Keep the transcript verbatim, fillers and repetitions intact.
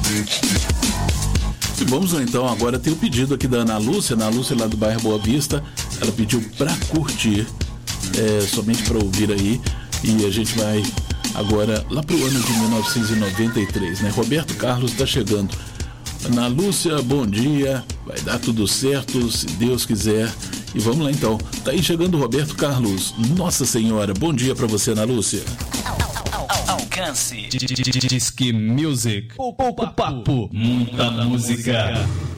E vamos lá então, agora tem o pedido aqui da Ana Lúcia, Ana Lúcia lá do bairro Boa Vista. Ela pediu pra curtir, é, somente pra ouvir aí. E a gente vai agora lá pro ano de mil novecentos e noventa e três, né? Roberto Carlos tá chegando. Ana Lúcia, bom dia, vai dar tudo certo, se Deus quiser. E vamos lá então, tá aí chegando o Roberto Carlos. Nossa Senhora, bom dia pra você, Ana Lúcia. Alcance Disque Music. Pouco papo, muita música.